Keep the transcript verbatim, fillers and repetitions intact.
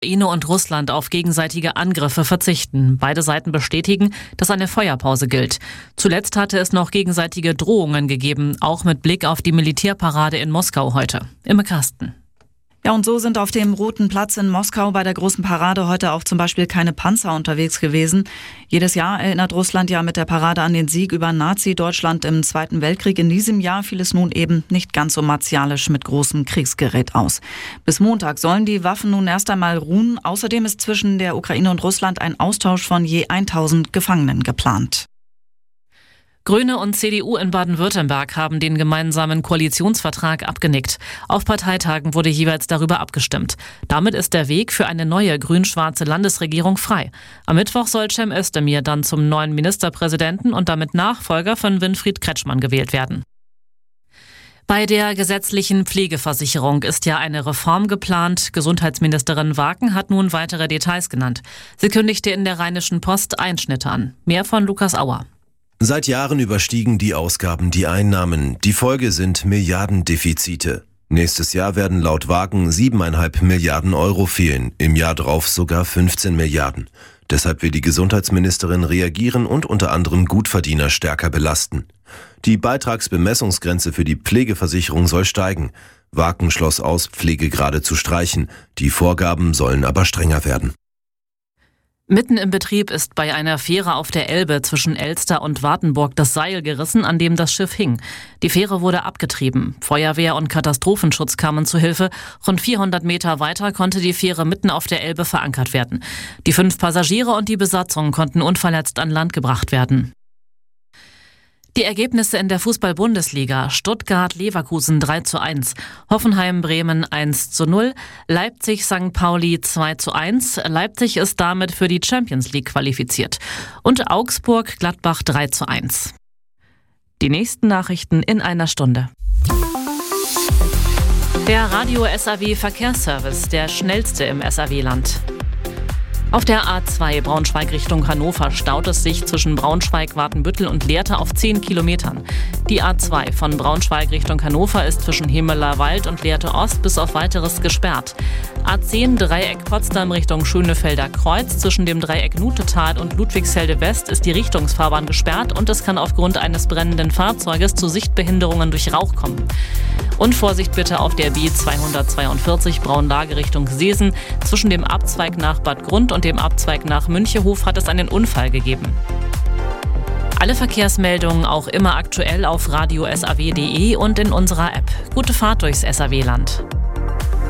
Ukraine und Russland auf gegenseitige Angriffe verzichten. Beide Seiten bestätigen, dass eine Feuerpause gilt. Zuletzt hatte es noch gegenseitige Drohungen gegeben, auch mit Blick auf die Militärparade in Moskau heute. Imme Karsten. Ja, und so sind auf dem Roten Platz in Moskau bei der großen Parade heute auch zum Beispiel keine Panzer unterwegs gewesen. Jedes Jahr erinnert Russland ja mit der Parade an den Sieg über Nazi-Deutschland im Zweiten Weltkrieg. In diesem Jahr fiel es nun eben nicht ganz so martialisch mit großem Kriegsgerät aus. Bis Montag sollen die Waffen nun erst einmal ruhen. Außerdem ist zwischen der Ukraine und Russland ein Austausch von je tausend Gefangenen geplant. Grüne und C D U in Baden-Württemberg haben den gemeinsamen Koalitionsvertrag abgenickt. Auf Parteitagen wurde jeweils darüber abgestimmt. Damit ist der Weg für eine neue grün-schwarze Landesregierung frei. Am Mittwoch soll Cem Özdemir dann zum neuen Ministerpräsidenten und damit Nachfolger von Winfried Kretschmann gewählt werden. Bei der gesetzlichen Pflegeversicherung ist ja eine Reform geplant. Gesundheitsministerin Waken hat nun weitere Details genannt. Sie kündigte in der Rheinischen Post Einschnitte an. Mehr von Lukas Auer. Seit Jahren überstiegen die Ausgaben die Einnahmen. Die Folge sind Milliardendefizite. Nächstes Jahr werden laut Wagen siebeneinhalb Milliarden Euro fehlen, im Jahr drauf sogar fünfzehn Milliarden. Deshalb will die Gesundheitsministerin reagieren und unter anderem Gutverdiener stärker belasten. Die Beitragsbemessungsgrenze für die Pflegeversicherung soll steigen. Wagen schloss aus, Pflegegrade zu streichen. Die Vorgaben sollen aber strenger werden. Mitten im Betrieb ist bei einer Fähre auf der Elbe zwischen Elster und Wartenburg das Seil gerissen, an dem das Schiff hing. Die Fähre wurde abgetrieben. Feuerwehr und Katastrophenschutz kamen zu Hilfe. Rund vierhundert Meter weiter konnte die Fähre mitten auf der Elbe verankert werden. Die fünf Passagiere und die Besatzung konnten unverletzt an Land gebracht werden. Die Ergebnisse in der Fußball-Bundesliga: Stuttgart-Leverkusen drei zu eins, Hoffenheim-Bremen eins zu null, Leipzig-Sankt Pauli zwei zu eins. Leipzig ist damit für die Champions League qualifiziert. Und Augsburg-Gladbach drei zu eins. Die nächsten Nachrichten in einer Stunde. Der Radio-S A W-Verkehrsservice, der schnellste im S A W-Land. Auf der A zwei Braunschweig Richtung Hannover staut es sich zwischen Braunschweig, Watenbüttel und Lehrte auf zehn Kilometern. Die A zwei von Braunschweig Richtung Hannover ist zwischen Hemeler Wald und Lehrte Ost bis auf Weiteres gesperrt. A zehn Dreieck Potsdam Richtung Schönefelder Kreuz. Zwischen dem Dreieck Nutetal und Ludwigsfelde West ist die Richtungsfahrbahn gesperrt und es kann aufgrund eines brennenden Fahrzeuges zu Sichtbehinderungen durch Rauch kommen. Und Vorsicht bitte auf der B zweihundertzweiundvierzig Braunlage Richtung Seesen. Zwischen dem Abzweig nach Bad Grund und dem Abzweig nach Münchehof hat es einen Unfall gegeben. Alle Verkehrsmeldungen auch immer aktuell auf radio s a w punkt d e und in unserer App. Gute Fahrt durchs S A W-Land.